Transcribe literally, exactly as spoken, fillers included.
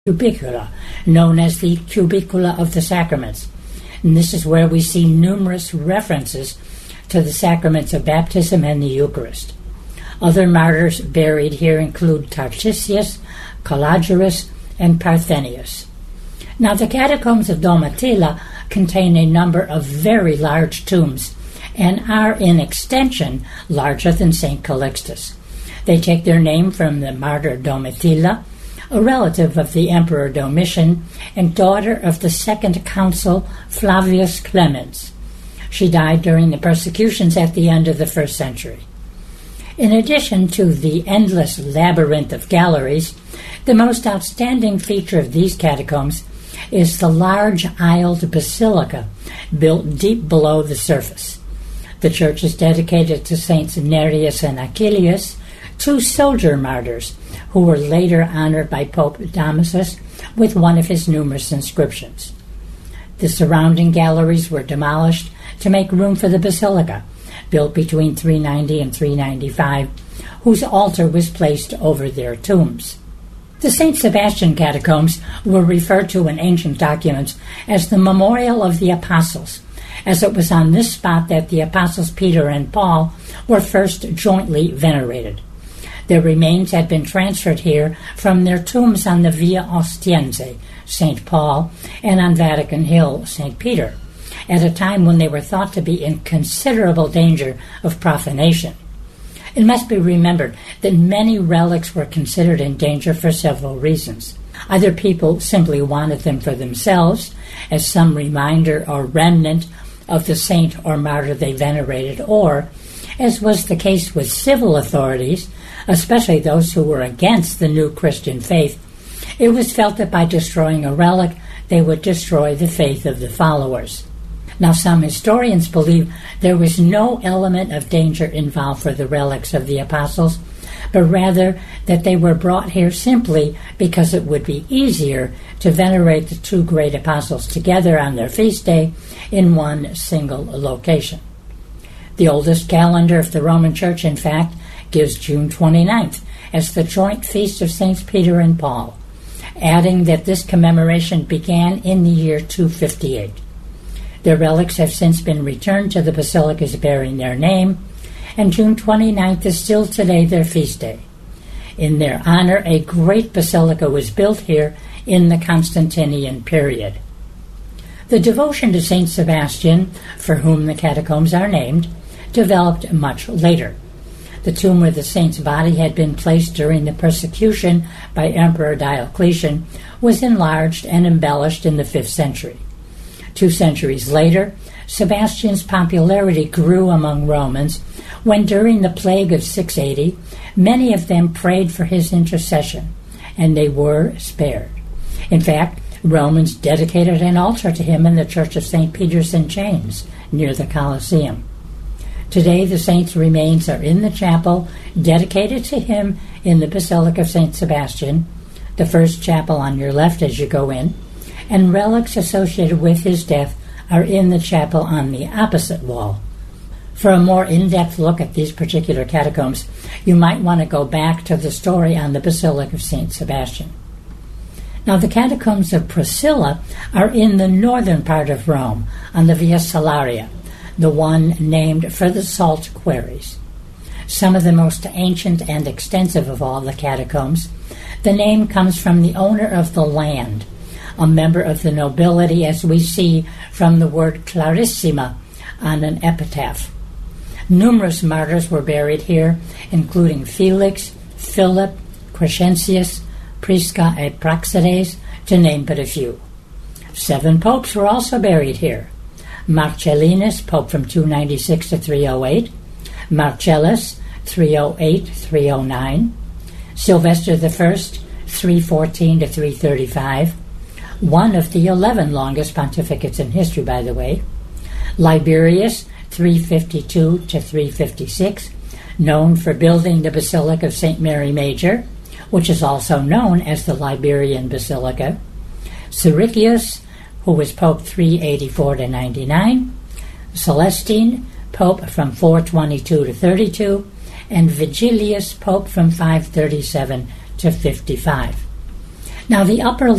cubicula, known as the Cubicula of the Sacraments. And this is where we see numerous references to the sacraments of baptism and the Eucharist. Other martyrs buried here include Tarcisius, Calogurus, and Parthenius. Now, the catacombs of Domitilla contain a number of very large tombs and are, in extension, larger than Saint Calixtus. They take their name from the martyr Domitilla, a relative of the Emperor Domitian and daughter of the second consul Flavius Clemens. She died during the persecutions at the end of the first century. In addition to the endless labyrinth of galleries, the most outstanding feature of these catacombs is the large aisled basilica built deep below the surface. The church is dedicated to Saints Nereus and Achilles, two soldier martyrs who were later honored by Pope Damasus with one of his numerous inscriptions. The surrounding galleries were demolished to make room for the basilica, built between three ninety and three ninety-five, whose altar was placed over their tombs. The Saint Sebastian catacombs were referred to in ancient documents as the Memorial of the Apostles, as it was on this spot that the Apostles Peter and Paul were first jointly venerated. Their remains had been transferred here from their tombs on the Via Ostiense, Saint Paul, and on Vatican Hill, Saint Peter, at a time when they were thought to be in considerable danger of profanation. It must be remembered that many relics were considered in danger for several reasons. Either people simply wanted them for themselves, as some reminder or remnant of the saint or martyr they venerated, or, as was the case with civil authorities, especially those who were against the new Christian faith, it was felt that by destroying a relic, they would destroy the faith of the followers. Now, some historians believe there was no element of danger involved for the relics of the apostles, but rather that they were brought here simply because it would be easier to venerate the two great apostles together on their feast day in one single location. The oldest calendar of the Roman Church, in fact, gives June twenty-ninth as the joint feast of Saints Peter and Paul, adding that this commemoration began in the year two fifty-eight. Their relics have since been returned to the basilicas bearing their name, and June twenty-ninth is still today their feast day. In their honor, a great basilica was built here in the Constantinian period. The devotion to Saint Sebastian, for whom the catacombs are named, developed much later. The tomb where the saint's body had been placed during the persecution by Emperor Diocletian was enlarged and embellished in the fifth century. Two centuries later, Sebastian's popularity grew among Romans when, during the plague of six eighty, many of them prayed for his intercession, and they were spared. In fact, Romans dedicated an altar to him in the Church of Saint Peter's in James, near the Colosseum. Today, the saint's remains are in the chapel dedicated to him in the Basilica of Saint Sebastian, the first chapel on your left as you go in, and relics associated with his death are in the chapel on the opposite wall. For a more in-depth look at these particular catacombs, you might want to go back to the story on the Basilica of Saint Sebastian. Now, the catacombs of Priscilla are in the northern part of Rome, on the Via Salaria, the one named for the salt quarries. Some of the most ancient and extensive of all the catacombs, the name comes from the owner of the land, a member of the nobility, as we see from the word clarissima on an epitaph. Numerous martyrs were buried here, including Felix, Philip, Crescentius, Prisca, and Praxedes, to name but a few. Seven popes were also buried here. Marcellinus, pope from two ninety-six to three oh eight, Marcellus, three oh eight to three oh nine, Sylvester the First, three fourteen to three thirty-five, one of the eleven longest pontificates in history, by the way, Liberius, three fifty-two to three fifty-six, known for building the Basilica of Saint Mary Major, which is also known as the Liberian Basilica, Siricius, who was Pope three eighty-four to ninety-nine, Celestine, Pope from four twenty-two to thirty-two, and Vigilius, Pope from five thirty-seven to fifty-five. Now, the upper